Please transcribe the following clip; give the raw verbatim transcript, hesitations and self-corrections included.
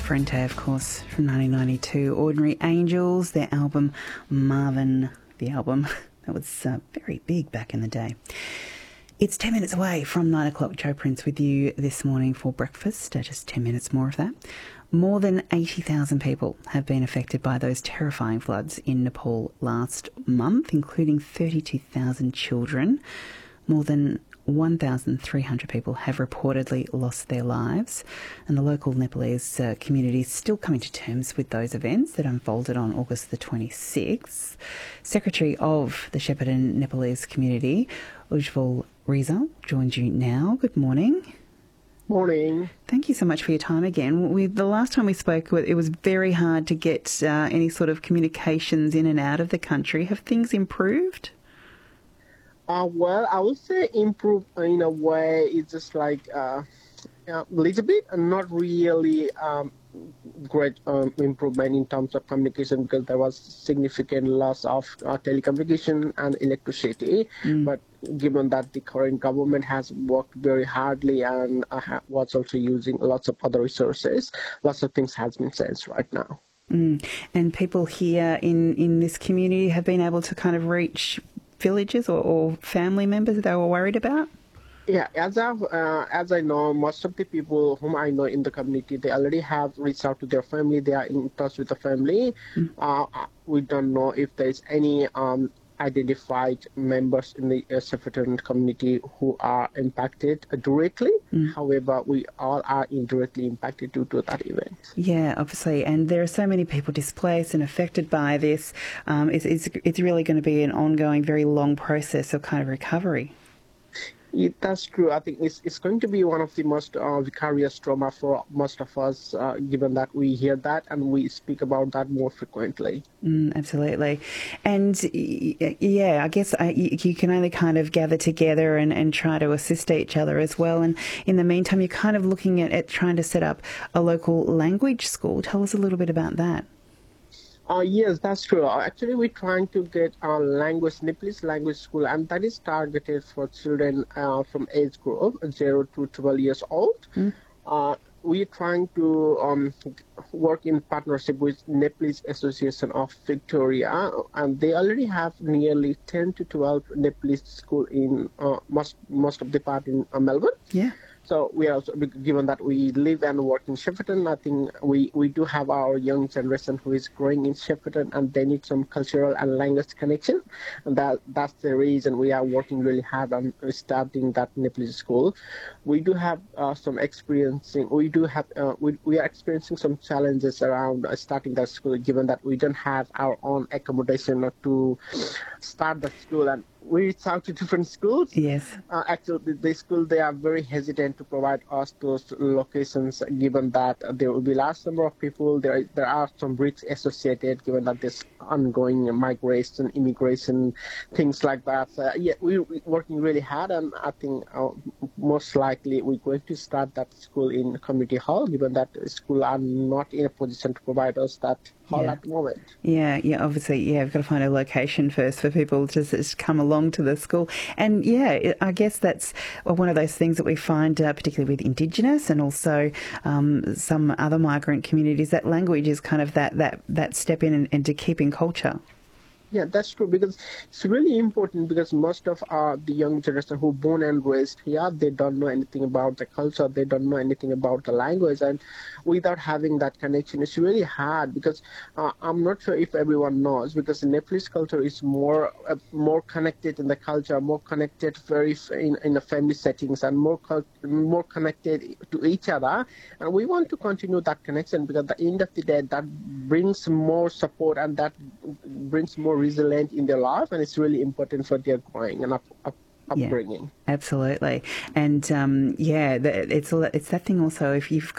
Frente, of course, from nineteen ninety-two. Ordinary Angels, their album Marvin, the album that was uh, very big back in the day. It's ten minutes away from nine o'clock. Joe Prince with you this morning for breakfast. Uh, just ten minutes more of that. More than eighty thousand people have been affected by those terrifying floods in Nepal last month, including thirty-two thousand children. More than one thousand three hundred people have reportedly lost their lives, and the local Nepalese uh, community is still coming to terms with those events that unfolded on August the twenty-sixth. Secretary of the Shepparton Nepalese community, Ujjwal Rizal, joins you now. Good morning. Morning. Thank you so much for your time again. We, the last time we spoke, it was very hard to get uh, any sort of communications in and out of the country. Have things improved? Uh, well, I would say improve in a way. It's just like uh, a little bit, and not really um, great um, improvement in terms of communication, because there was significant loss of uh, telecommunication and electricity. Mm. But given that the current government has worked very hardly and uh, ha- was also using lots of other resources, lots of things has been changed right now. Mm. And people here in, in this community have been able to kind of reach villages or, or family members that they were worried about? Yeah, as I've, uh, as I know, most of the people whom I know in the community, they already have reached out to their family. They are in touch with the family. Mm. Uh, we don't know if there is any um, identified members in the uh, Shepparton community who are impacted directly. Mm. However, we all are indirectly impacted due to that event. Yeah, obviously. And there are so many people displaced and affected by this. Um, it's, it's, it's really going to be an ongoing, very long process of kind of recovery. Yeah, that's true. I think it's it's going to be one of the most uh, vicarious trauma for most of us, uh, given that we hear that and we speak about that more frequently. Mm, absolutely. And yeah, I guess uh, you, you can only kind of gather together and, and try to assist each other as well. And in the meantime, you're kind of looking at, at trying to set up a local language school. Tell us a little bit about that. Uh, yes, that's true. Actually, we're trying to get a language, Nepalese language school, and that is targeted for children uh, from age group zero to twelve years old. Mm. Uh, we're trying to um, work in partnership with Nepalese Association of Victoria, and they already have nearly ten to twelve Nepalese school in uh, most most of the part in uh, Melbourne. Yeah. So we are also, given that we live and work in Shepparton, I think we, we do have our young generation who is growing in Shepparton, and they need some cultural and language connection. And that that's the reason we are working really hard on starting that Nepalese school. We do have uh, some experiencing, we do have, uh, we, we are experiencing some challenges around uh, starting that school, given that we don't have our own accommodation to start the school. And we reach out to different schools. Yes. Uh, actually, the school, they are very hesitant to provide us those locations, given that there will be large number of people. There, there are some risks associated, given that there's ongoing migration, immigration, things like that. So, yeah, we're working really hard, and I think uh, most likely we're going to start that school in community hall, given that school are not in a position to provide us that hall yeah. at the moment. Yeah, yeah, obviously, yeah, we've got to find a location first for people to just come along to the school. And yeah, I guess that's one of those things that we find, uh, particularly with Indigenous and also um, some other migrant communities, that language is kind of that that, that step in and, and to keep in culture. Yeah, that's true, because it's really important, because most of uh, the young generation who born and raised here, they don't know anything about the culture, they don't know anything about the language, and without having that connection, it's really hard, because uh, I'm not sure if everyone knows, because the Nepalese culture is more uh, more connected in the culture, more connected very in, in the family settings, and more more connected to each other, and we want to continue that connection, because at the end of the day, that brings more support, and that brings more resilient in their life, and it's really important for their growing and up, up, upbringing. Yeah, absolutely. And um, yeah, the, it's it's that thing also, if you've